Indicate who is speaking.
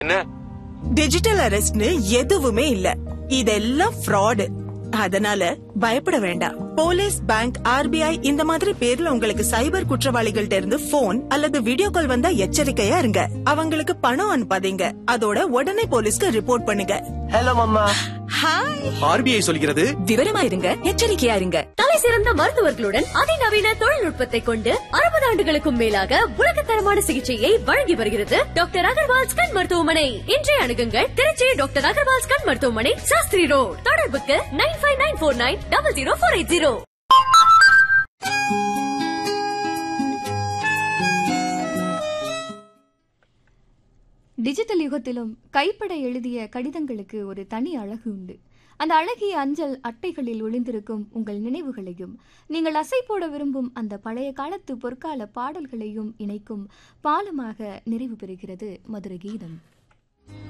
Speaker 1: என்ன
Speaker 2: டிஜிட்டல் அரெஸ்ட்னு எதுவுமே இல்ல. இதெல்லாம் ஃப்ராடு. அதனால பயப்பட வேண்டாம். போலீஸ், பேங்க், RBI இந்த மாதிரி பேர்ல உங்களுக்கு சைபர் குற்றவாளிகள்ட்ட இருந்து போன் அல்லது வீடியோ கால் வந்தா எச்சரிக்கையா இருங்க. அவங்களுக்கு பணம் அனுப்பாதீங்க. அதோட உடனே போலீஸ்க்கு ரிப்போர்ட் பண்ணுங்க.
Speaker 3: Hello mamma.
Speaker 2: ஹாய்.
Speaker 1: RBI சொல்கிறது
Speaker 4: விவரமா இருங்க, எச்சரிக்கையா இருங்க.
Speaker 5: தலை சிறந்த மருத்துவர்களுடன் அதிநவீன தொழில்நுட்பத்தை கொண்டு 60 ஆண்டுகளுக்கும் மேலாக உலகத்தரமான சிகிச்சையை வழங்கி வருகிறது டாக்டர் அகர்வால்ஸ் கண் மருத்துவமனை. இன்றைய அணுகுங்கள் திருச்சி டாக்டர் அகர்வால்ஸ் கண் மருத்துவமனை, சாஸ்திரி ரோட். தொடர்புக்கு 9594900480.
Speaker 6: டிஜிட்டல் யுகத்திலும் கைப்பட எழுதிய கடிதங்களுக்கு ஒரு தனி அழகு உண்டு. அந்த அழகிய அஞ்சல் அட்டைகளில் ஒளிந்திருக்கும் உங்கள் நினைவுகளையும் நீங்கள் அசை போட விரும்பும் அந்த பழைய காலத்து பொற்கால பாடல்களையும் இணைக்கும் பாலமாக நிறைவு பெறுகிறது மதுர கீதம்.